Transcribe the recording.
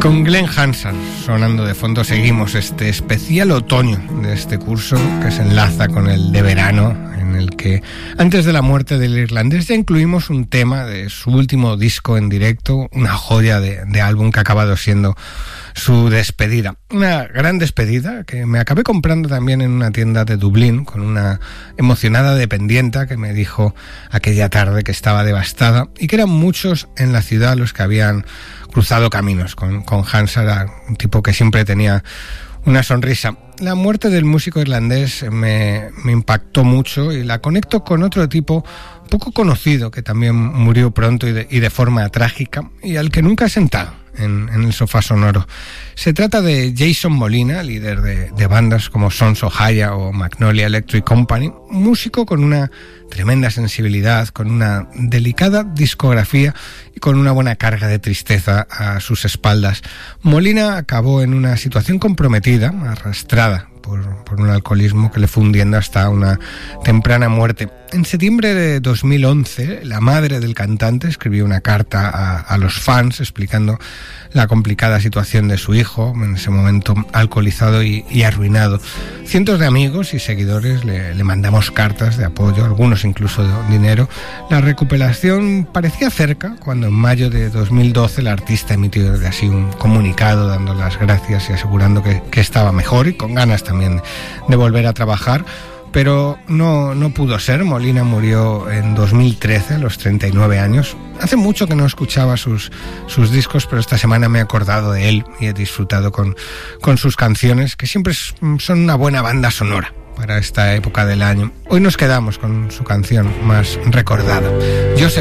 Con Glen Hansard sonando de fondo seguimos este especial otoño de este curso que se enlaza con el de verano, en el que antes de la muerte del irlandés ya incluimos un tema de su último disco en directo, una joya de álbum que ha acabado siendo su despedida. Una gran despedida que me acabé comprando también en una tienda de Dublín con una emocionada dependienta que me dijo aquella tarde que estaba devastada y que eran muchos en la ciudad los que habían cruzado caminos con Hansard, un tipo que siempre tenía una sonrisa. La muerte del músico irlandés me impactó mucho y la conecto con otro tipo poco conocido que también murió pronto y de forma trágica y al que nunca he sentado en el sofá sonoro. Se trata de Jason Molina, líder de bandas como Sons of Haya o Magnolia Electric Company, un músico con una tremenda sensibilidad, con una delicada discografía y con una buena carga de tristeza a sus espaldas. Molina acabó en una situación comprometida, arrastrada por un alcoholismo que le fue hundiendo hasta una temprana muerte. En septiembre de 2011, la madre del cantante escribió una carta a los fans explicando la complicada situación de su hijo, en ese momento alcoholizado y arruinado. Cientos de amigos y seguidores le mandamos cartas de apoyo, algunos incluso dinero. La recuperación parecía cerca cuando en mayo de 2012 el artista emitió así un comunicado dando las gracias y asegurando que estaba mejor y con ganas también de volver a trabajar. Pero no pudo ser. Molina murió en 2013, a los 39 años. Hace mucho que no escuchaba sus discos, pero esta semana me he acordado de él y he disfrutado con sus canciones, que siempre son una buena banda sonora para esta época del año. Hoy nos quedamos con su canción más recordada, Joseph